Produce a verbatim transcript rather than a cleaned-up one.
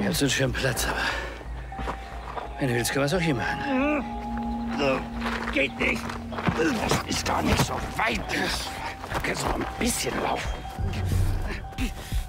Hältst du einen schönen Platz, aber wenn du willst, können wir es auch hier machen. So, geht nicht. Das ist doch nicht so weit. Du kannst noch ein bisschen laufen.